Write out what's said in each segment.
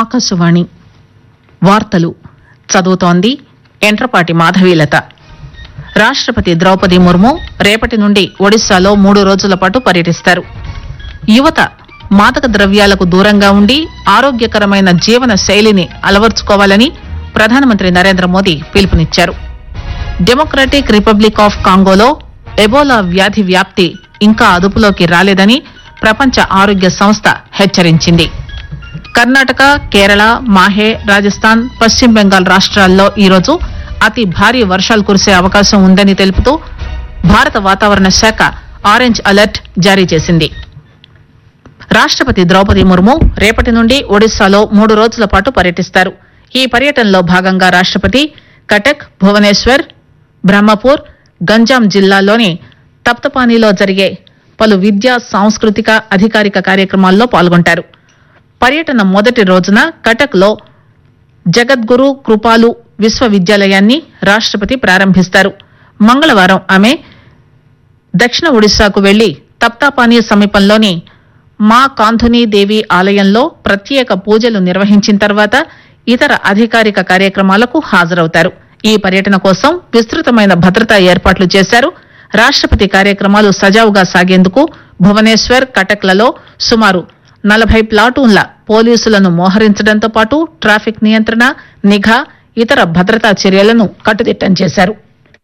ఆకాశవాణి వార్తలు చదువుతోంది ఎంట్రపాటి మాధవీలత. రాష్టపతి ద్రౌపది ముర్ము రేపటి నుండి ఒడిశాలో 3 రోజుల పాటు పర్యటిస్తారు. యువత మాదక ద్రవ్యాలకు దూరంగా ఉండి ఆరోగ్యకరమైన జీవన శైలిని అలవర్చుకోవాలని ప్రధానమంత్రి నరేంద్ర మోదీ పిలుపునిచ్చారు. డెమోక్రటిక్ రిపబ్లిక్ ఆఫ్ కాంగోలో ఎబోలా వ్యాధి వ్యాప్తి ఇంకా అదుపులోకి రాలేదని ప్రపంచ ఆరోగ్య సంస్థ హెచ్చరించింది. కర్ణాటక, కేరళ, మాహే, రాజస్థాన్, పశ్చిమ బెంగాల్ రాష్ట్రాల్లో ఈరోజు అతి భారీ వర్షాలు కురిసే అవకాశం ఉందని తెలుపుతూ భారత వాతావరణ శాఖ ఆరెంజ్ అలర్ట్ జారీ చేసింది. రాష్టపతి ద్రౌపది ముర్ము రేపటి నుండి ఒడిశాలో 3 రోజుల పాటు పర్యటిస్తారు. ఈ పర్యటనలో భాగంగా రాష్టపతి కటక్, భువనేశ్వర్, బ్రహ్మపూర్, గంజాం జిల్లాల్లోని తప్తపానీలో జరిగే పలు విద్యా, సాంస్కృతిక, అధికారిక కార్యక్రమాల్లో పాల్గొంటారు. పర్యటన మొదటి రోజున కటక్ లో జగద్గురు కృపాలు విశ్వవిద్యాలయాన్ని రాష్టపతి ప్రారంభిస్తారు. మంగళవారం ఆమె దక్షిణ ఒడిశాకు వెళ్లి తప్తాపానీ సమీపంలోని మా కాంధునీ దేవి ఆలయంలో ప్రత్యేక పూజలు నిర్వహించిన తర్వాత ఇతర అధికారిక కార్యక్రమాలకు హాజరవుతారు. ఈ పర్యటన కోసం విస్తృతమైన భద్రతా ఏర్పాట్లు చేశారు. రాష్టపతి కార్యక్రమాలు సజావుగా సాగేందుకు భువనేశ్వర్, కటక్లలో సుమారు 40 ప్లాటూన్ల పోలీసులను మోహరించడంతో పాటు ట్రాఫిక్ నియంత్రణ, నిఘా, ఇతర భద్రతా చర్యలను కట్టుదిట్టం చేశారు.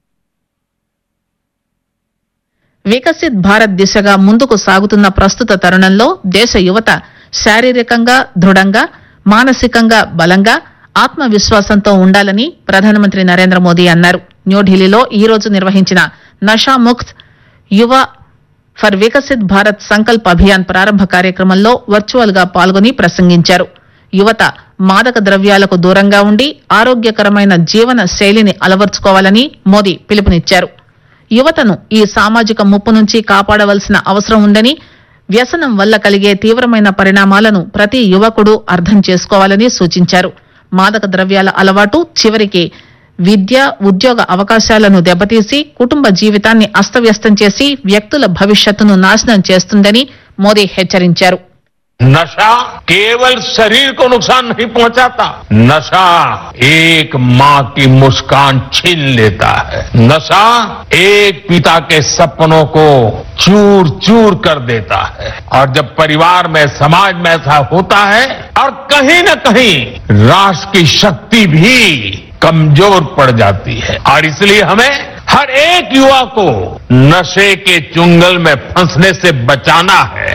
వికసిత్ భారత్ దిశగా ముందుకు సాగుతున్న ప్రస్తుత తరుణంలో దేశ యువత శారీరకంగా దృఢంగా, మానసికంగా బలంగా, ఆత్మవిశ్వాసంతో ఉండాలని ప్రధానమంత్రి నరేంద్ర మోదీ అన్నారు. న్యూఢిల్లీలో ఈ రోజు నిర్వహించిన నషాముక్త్ యువ ఫర్ వికసిత్ భారత్ సంకల్ప్ అభియాన్ ప్రారంభ కార్యక్రమంలో వర్చువల్ గా పాల్గొని ప్రసంగించారు. యువత మాదక ద్రవ్యాలకు దూరంగా ఉండి ఆరోగ్యకరమైన జీవన శైలిని అలవర్చుకోవాలని మోదీ పిలుపునిచ్చారు. యువతను ఈ సామాజిక ముప్పు నుంచి కాపాడవలసిన అవసరం ఉందని, వ్యసనం వల్ల కలిగే తీవ్రమైన పరిణామాలను ప్రతి యువకుడు అర్థం చేసుకోవాలని సూచించారు. మాదక ద్రవ్యాల అలవాటు చివరికి విద్య, ఉద్యోగ అవకాశాలను దెబ్బతీసి కుటుంబ జీవితాన్ని అస్తవ్యస్తం చేసి వ్యక్తుల భవిష్యత్తును నాశనం చేస్తుందని మోదీ హెచ్చరించారు. नशा केवल शरीर को नुकसान नहीं पहुंचाता, नशा एक माँ की मुस्कान छीन लेता है. नशा एक पिता के सपनों को चूर चूर कर देता है. और जब परिवार में, समाज में ऐसा होता है और कहीं न कहीं राष्ट्र की शक्ति भी कमजोर पड़ जाती है. और इसलिए हमें हर एक युवा को नशे के चुंगल में फंसने से बचाना है.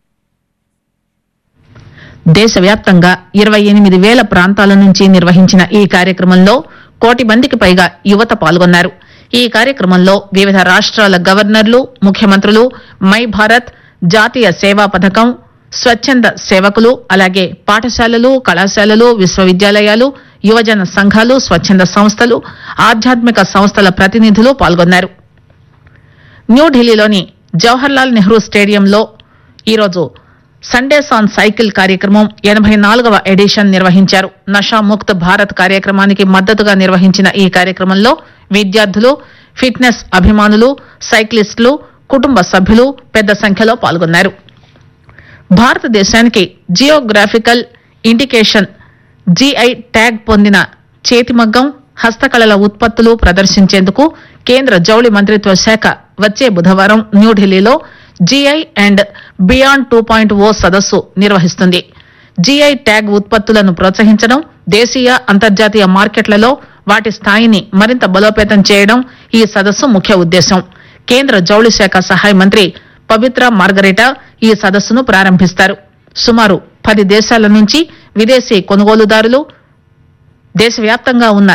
దేశవ్యాప్తంగా 28,000 ప్రాంతాల నుంచి నిర్వహించిన ఈ కార్యక్రమంలో 1 కోటి మందికి పైగా యువత పాల్గొన్నారు. ఈ కార్యక్రమంలో వివిధ రాష్ట్రాల గవర్నర్లు, ముఖ్యమంత్రులు, మై భారత్, జాతీయ సేవా పథకం, స్వచ్ఛంద సేవకులు, అలాగే పాఠశాలలు, కళాశాలలు, విశ్వవిద్యాలయాలు, యువజన సంఘాలు, స్వచ్ఛంద సంస్థలు, ఆధ్యాత్మిక సంస్థల ప్రతినిధులు పాల్గొన్నారు. న్యూఢిల్లీలోని జవహర్లాల్ నెహ్రూ స్టేడియంలో ఈరోజు సండేస్ ఆన్ సైకిల్ కార్యక్రమం 84వ ఎడిషన్ నిర్వహించారు. నషాముక్త్ భారత్ కార్యక్రమానికి మద్దతుగా నిర్వహించిన ఈ కార్యక్రమంలో విద్యార్థులు, ఫిట్నెస్ అభిమానులు, సైక్లిస్టులు, కుటుంబ సభ్యులు పెద్ద సంఖ్యలో పాల్గొన్నారు. భారతదేశానికి జియోగ్రాఫికల్ ఇండికేషన్ GI ట్యాగ్ పొందిన చేతిమగ్గం, హస్తకళల ఉత్పత్తులు ప్రదర్శించేందుకు కేంద్ర జౌళి మంత్రిత్వ శాఖ వచ్చే బుధవారం న్యూఢిల్లీలో GI అండ్ బియాండ్ 2.0 సదస్సు నిర్వహిస్తుంది. GI ట్యాగ్ ఉత్పత్తులను ప్రోత్సహించడం, దేశీయ, అంతర్జాతీయ మార్కెట్లలో వాటి స్థాయిని మరింత బలోపేతం చేయడం ఈ సదస్సు ముఖ్య ఉద్దేశం. కేంద్ర జౌళి శాఖ సహాయ మంత్రి పవిత్ర మార్గరెటా ఈ సదస్సును ప్రారంభిస్తారు. సుమారు 10 దేశాల నుంచి విదేశీ కొనుగోలుదారులు, దేశవ్యాప్తంగా ఉన్న